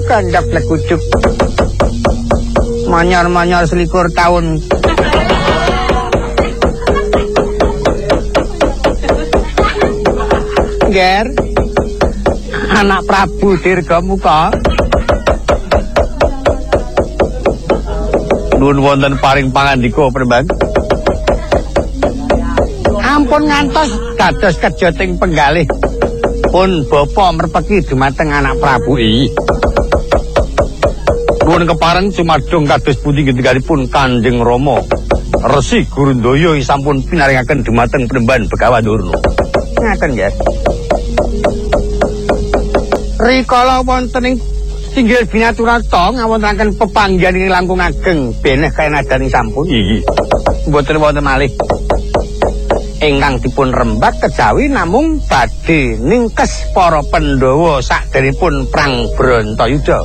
kandhap lekucuk. Manyor-manyor 21 tahun. Ger. Anak Prabu Dirgamuka. Nuwun wonten paring pangandika Penemban. Ampun ngantos dados kejoting penggalih. Pun bapa merpeki dumateng anak Prabu iki. Nuwun kepareng sumadong kados pundi gendhikanipun Kanjeng Rama. Resi Gurundaya sampun pinaringaken dumateng Penemban Begawan Durna. Ngaten nggih. Rikala wonten ing Singgil Binaturata ngawontenaken pepanggihan ing langkung ageng beneh kaenadaning sampun. Nggih. Mboten wonten malih ingkang dipun rembak kejawi namung badhe ningkes para Pandhawa sakderengipun perang Brantayuda.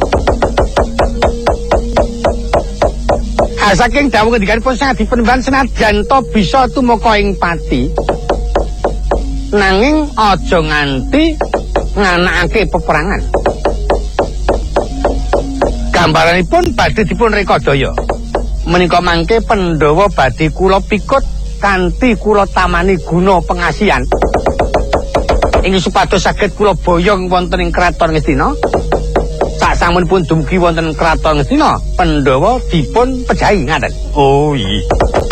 Saking dawuh ngendikanipun sangat dipenemban senajan to bisa tumeka ing pati. Nanging aja nganti nganakake peperangan. Gambaranipun badhe dipun rekadaya. Menika mangke Pandhawa badhe kula pikut kanthi kula tamani guna pengasihan. Ing supados saged kula boyong wonten ing kraton Ngastina. Sasampunipun dumugi wonten kraton Ngastina, Pandhawa dipun pejahi ngaten. Oh iya.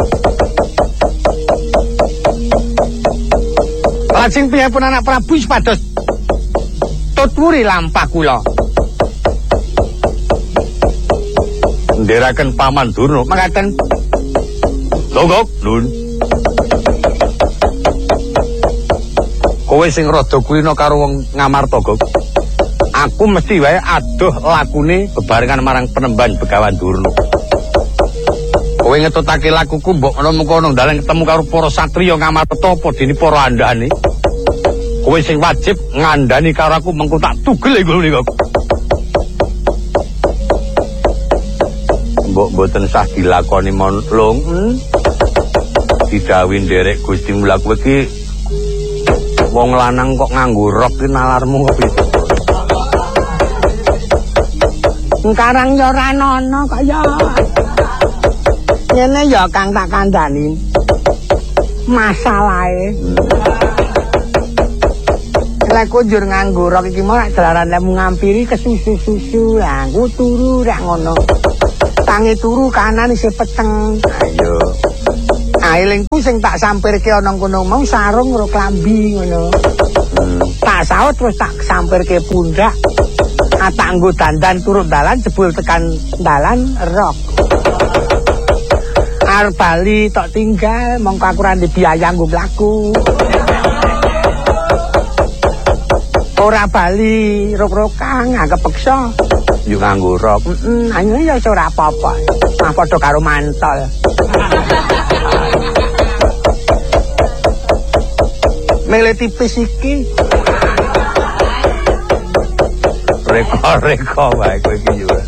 Lajeng piyapun anak Prabu supados tutwuri lampah kula. Ndherekaken Paman Durna mangkaten. Logok, Nun. Kowe sing rada kulina karo wong Ngamarta, Gok. Aku mesti wae adoh lakune bebarengan marang Penemban Begawan Durna. Kowe ngetutake lakuku mbok menawa dalan ketemu karo para satriya Ngamarta apa dene para andhane. Kowe sing wajib ngandhani karo aku mengko tak tugel ngono niku. Mbok mboten sah dilakoni monlung. Didhawuhi nderek Gusti Mula kowe iki wong lanang kok nganggo rok ki nalarmu kok piye? Sekarang ya ora ana kaya. Ngene ya Kang tak kandhani. Masalahe. Lek kunjur nganggo rok iki mau dalaran lemu ngampiri kesusu-susu, lah ku turu rak ngono. Tangi turu kanan isih peteng. Ayo. Ailingku sing tak sampirke ana kono mau sarung karo klambi ngono. Tak saut terus tak sampirke pundak. Tak nggo dandan turun dalan jebul tekan dalan rok. Arep bali tok tinggal mongko aku ora ndek biaya nggo mlaku. Ora bali rok-rokan kepeksa. Yo nganggo rok. Ayo ya ora apa-apa. Mah padha karo mantol. Mele tipis iki. Reka-reka wae kowe iki yo.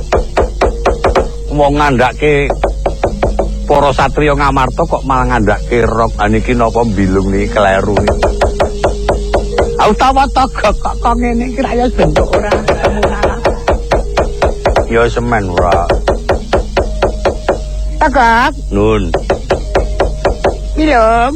Wong ngandhake para satriya Ngamarta kok malah ngandhake rok niki napa bilung niki kleru niki. Utawa kok ngene iki ra ya bentuk ora ketemu nang. Ya semen ora. Takak. Nun. Bilung.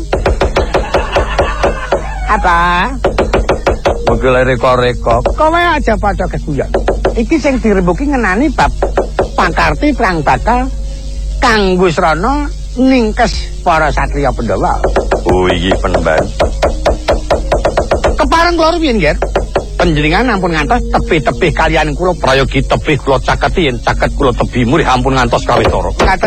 Apa? Mogel reka-reka. Kowe aja padha keguyon. Iki sing dirembuki ngenani bab pakarti perang bakal Kang Wisrana ningkes para satriya Pandhawa. Oh iki Penemban. Kepareng kula rumiyin, Ger. Panjenengan ampun ngantos tebih-tebih kaliyan kula prayogi tebih kula caketi yen caket kula tebih murih ampun ngantos kawitara.